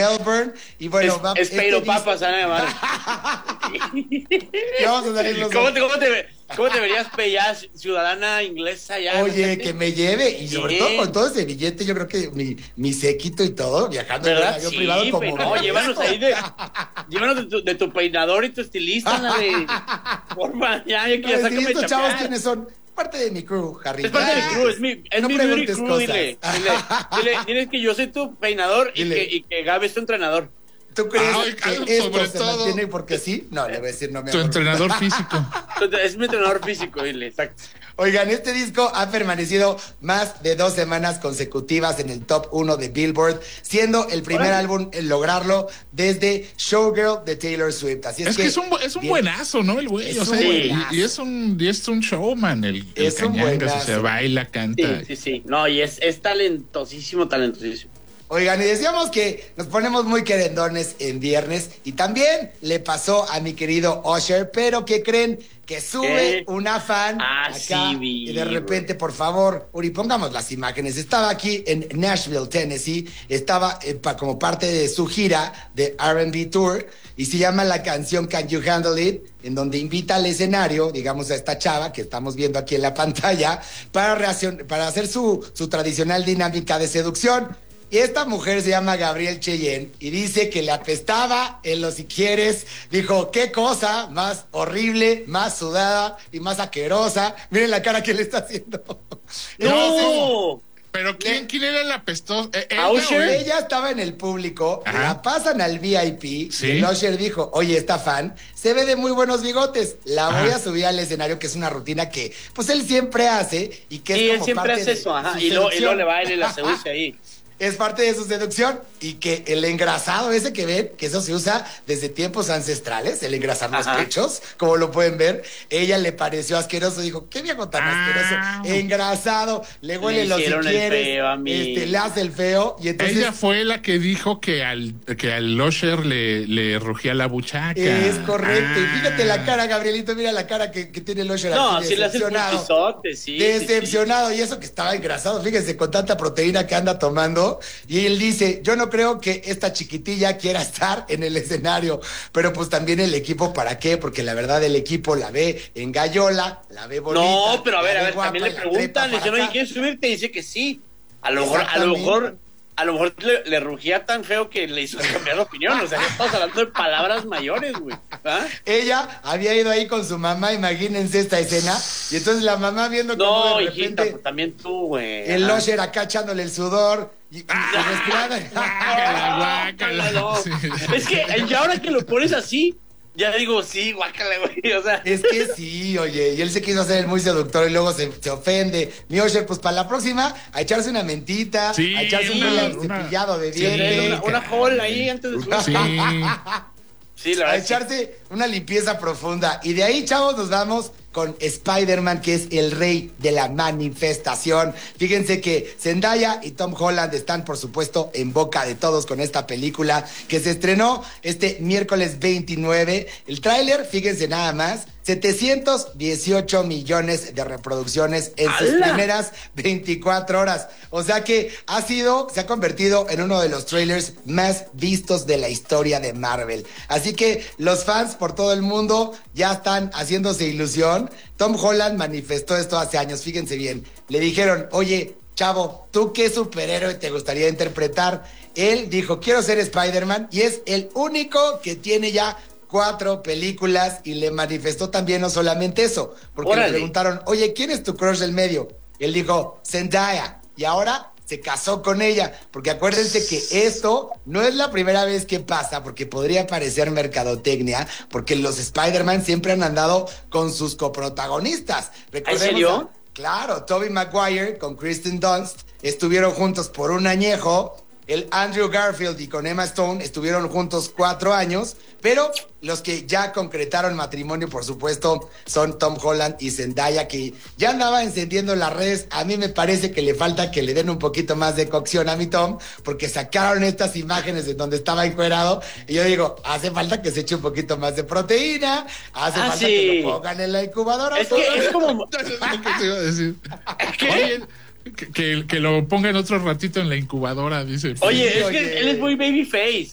Melbourne. Y bueno, es Peiro Papas, ¿sabes? ¿Cómo te verías ya ciudadana inglesa ya? Oye, que me lleve, y sobre todo con todo ese billete, yo creo que mi séquito y todo, viajando en un avión privado como... No, llévanos ahí llévanos de tu peinador y tu estilista, porfa, ya sácame estos chavos, ¿quiénes son? Parte de mi crew, Harry. Es parte de mi crew, es mi beauty crew, dile que yo soy tu peinador y que Gaby es tu entrenador. ¿Tú crees que esto se mantiene porque sí? No, le voy a decir no. Tu entrenador físico. Es mi entrenador físico, dile, exacto. Oigan, este disco ha permanecido más de 2 semanas consecutivas en el top 1 de Billboard, siendo el primer álbum en lograrlo desde Showgirl de Taylor Swift. Así es que es un buenazo, ¿no? El güey, o sea, y es un showman, el Cañangas, o sea, baila, canta. Sí. No, y es talentosísimo. Oigan, y decíamos que nos ponemos muy querendones en viernes y también le pasó a mi querido Usher, pero ¿qué creen? Que sube una fan acá y de repente, por favor, Uri, pongamos las imágenes. Estaba aquí en Nashville, Tennessee, estaba como parte de su gira de R&B Tour y se llama la canción Can You Handle It, en donde invita al escenario, digamos, a esta chava que estamos viendo aquí en la pantalla para hacer su tradicional dinámica de seducción. Y esta mujer se llama Gabrielle Cheyenne y dice que le apestaba en los si quieres. Dijo, qué cosa más horrible, más sudada y más asquerosa. Miren la cara que le está haciendo. ¡No! ¿Pero quién era el apestoso? Ella estaba en el público, la pasan al VIP, ¿sí? Y el Usher dijo, oye, esta fan se ve de muy buenos bigotes, la voy a subir al escenario, que es una rutina que pues él siempre hace y que es como él siempre hace eso, y luego le va a él y la seduce ahí. Es parte de su seducción y que el engrasado ese que ven, que eso se usa desde tiempos ancestrales, el engrasar los pechos, como lo pueden ver, ella le pareció asqueroso, dijo, qué viejo tan asqueroso, engrasado, le huele los si quieres, le hace el feo y entonces... Ella fue la que dijo que al Usher le rugía la buchaca. Es correcto, y fíjate la cara, Gabrielito, mira la cara que tiene el Usher aquí, sí le hace el pulpizote, decepcionado, y eso que estaba engrasado, fíjense, con tanta proteína que anda tomando. Y él dice, yo no creo que esta chiquitilla quiera estar en el escenario, pero pues también el equipo, ¿para qué? Porque la verdad el equipo la ve en gallola, la ve bonita. No, pero a ver, guapa, también le preguntan, le dicen, oye, ¿quieres subirte? Y dice que sí. A lo mejor le rugía tan feo que le hizo cambiar de opinión. O sea, ya estamos hablando de palabras mayores, güey. Ella había ido ahí con su mamá, imagínense esta escena. Y entonces la mamá viendo como de repente... hijita, pues también tú, güey. El Usher acá echándole el sudor y respirando. No. Es que ya ahora que lo pones así, ya digo, sí, guácala, güey, o sea. Es que sí, oye, y él se quiso hacer el muy seductor y luego se ofende. Mi Usher, pues para la próxima, a echarse una mentita, a echarse un cepillado de dientes. Una hall ahí antes de subir. Sí, la verdad. A echarse una limpieza profunda. Y de ahí, chavos, nos vamos con Spider-Man, que es el rey de la manifestación. Fíjense que Zendaya y Tom Holland están, por supuesto, en boca de todos con esta película que se estrenó este miércoles 29. El tráiler, fíjense nada más, 718 millones de reproducciones en sus primeras 24 horas. O sea que se ha convertido en uno de los trailers más vistos de la historia de Marvel. Así que los fans por todo el mundo ya están haciéndose ilusión. Tom Holland manifestó esto hace años, fíjense bien. Le dijeron, oye, chavo, ¿tú qué superhéroe te gustaría interpretar? Él dijo, quiero ser Spider-Man, y es el único que tiene ya 4 películas, y le manifestó también no solamente eso, porque le preguntaron, oye, ¿quién es tu crush del medio? Él dijo, Zendaya, y ahora se casó con ella, porque acuérdense que esto no es la primera vez que pasa, porque podría parecer mercadotecnia, porque los Spider-Man siempre han andado con sus coprotagonistas. ¿En serio? Claro, Tobey Maguire con Kristen Dunst estuvieron juntos por un añejo. El Andrew Garfield y con Emma Stone estuvieron juntos 4 años, pero los que ya concretaron matrimonio, por supuesto, son Tom Holland y Zendaya, que ya andaba encendiendo las redes. A mí me parece que le falta que le den un poquito más de cocción a mi Tom, porque sacaron estas imágenes de donde estaba encuerado, y yo digo, hace falta que se eche un poquito más de proteína, hace falta que lo pongan en la incubadora. Es que es como... ¿Qué te iba a decir? Oye, que lo pongan otro ratito en la incubadora, dice. Oye, es que él es muy babyface.